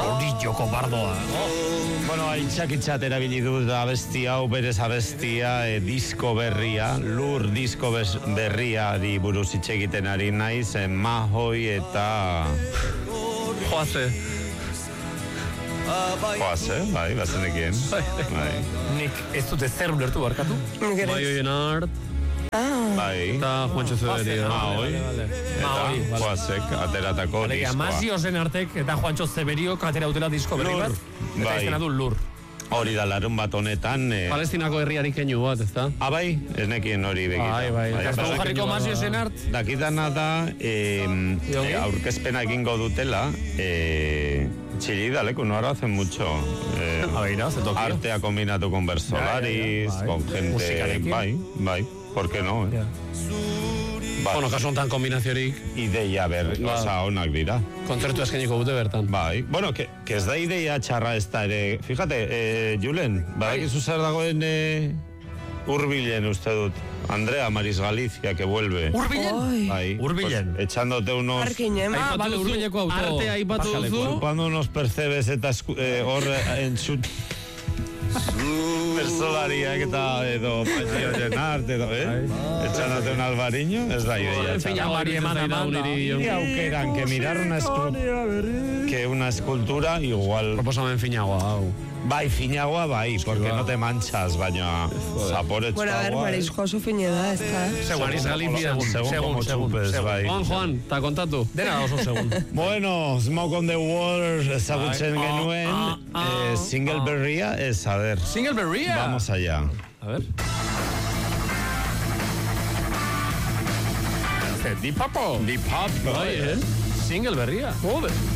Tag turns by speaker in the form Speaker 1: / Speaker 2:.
Speaker 1: Hori joko bardoa.
Speaker 2: Bueno, aitzakitxat erabili dut abesti hau, berez abestia, disko berria, lur disko berriari buruz hitz egiten ari naiz, Mahoi eta...
Speaker 1: Joaze,
Speaker 2: bai, bazenekien. Bai.
Speaker 1: nik ez dute zer ulertu barkatu.
Speaker 3: Bai oien hart.
Speaker 2: Bai.
Speaker 3: Eta Juancho Zeberio.
Speaker 2: Mahoi. Eta Joazek ateratako diskoa.
Speaker 1: Amazio zen artek eta Juancho Zeberio katera utela disko berri bat. Eta izena du Lur.
Speaker 2: Hori da larun bat honetan...
Speaker 3: Palestinako herriari keinu bat, ez da?
Speaker 2: Bai, ez nekien hori begita.
Speaker 3: Bai.
Speaker 1: Ez dugu jarriko Amazio zen art.
Speaker 2: Dakitana da, aurkezpena egingo dutela, Chillida, no ahora hace mucho. Artea combinado con Versolaris, con gente... Bai, ¿por qué no?
Speaker 3: Bueno, kasu honetan kombinaziorik.
Speaker 2: Ideia onak dira.
Speaker 3: Kontzertu eskeniko dute bertan.
Speaker 2: Bai, bueno, que ez da ideia txarra ez da ere. Fíjate, Julen, badakizu zer dagoen Urbilen uste dut. Andrea Maris Galicia, que vuelve.
Speaker 1: ¿Urbilen?
Speaker 2: Bai.
Speaker 1: Urbilen.
Speaker 2: Pues, echándote unos...
Speaker 3: Vale, Urbileko auto. Arte aipatu duzu.
Speaker 2: Chupando unos percebes eta hor entzut... Bersolariak eta edo Paixio Llenart edo, echándote un albariño, ez da ideia. Ni aukeran, que mirar una escultura igual...
Speaker 3: Proposamen finagoa, hau.
Speaker 2: Bai, finagoa bai, porque no te manchas, baina zaporetxoa.
Speaker 4: Bueno, a ver, Marisco oso fine da, ez da.
Speaker 3: Maris Galicia.
Speaker 2: Según chupes, bai.
Speaker 3: Juan, ta kontatu.
Speaker 1: Dena oso segun.
Speaker 2: Bueno, Smoke on the Water ezagutzen genuen, single berria, a ver.
Speaker 1: Single berria?
Speaker 2: Vamos allá.
Speaker 1: A ver. Deep Purple.
Speaker 2: Deep Purple.
Speaker 1: Single berria. Joder.